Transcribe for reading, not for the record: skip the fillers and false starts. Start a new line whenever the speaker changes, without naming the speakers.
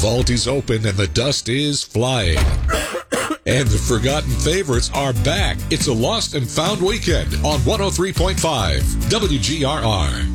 vault is open and the dust is flying. And the forgotten favorites are back. It's a lost and found weekend on 103.5 WGRR.